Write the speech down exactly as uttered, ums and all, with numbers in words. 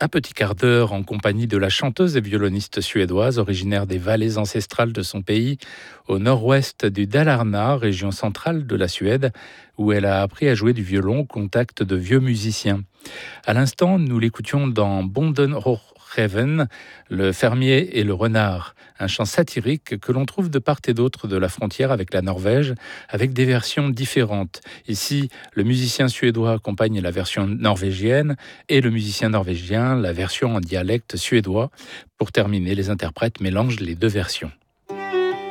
Un petit quart d'heure en compagnie de la chanteuse et violoniste suédoise originaire des vallées ancestrales de son pays, au nord-ouest du Dalarna, région centrale de la Suède, où elle a appris à jouer du violon au contact de vieux musiciens. À l'instant, nous l'écoutions dans Bonden Hochreven, le fermier et le renard, un chant satirique que l'on trouve de part et d'autre de la frontière avec la Norvège, avec des versions différentes. Ici, le musicien suédois accompagne la version norvégienne et le musicien norvégien la version en dialecte suédois. Pour terminer, les interprètes mélangent les deux versions.